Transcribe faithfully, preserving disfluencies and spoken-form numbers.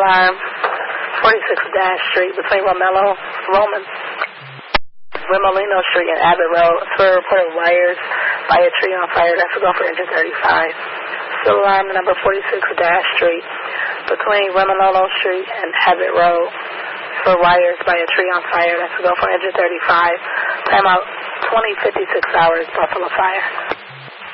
alarm, forty-six Dash Street between Romello, Roman, Remolino Street and Abbott Road. For reported wires by a tree on fire. That's a go for engine thirty-five. Still alarm number forty-six Dash Street between Remolino Street and Abbott Road. For wires by a tree on fire. That's a go for engine thirty-five. Time out twenty fifty-six hours, Buffalo Fire.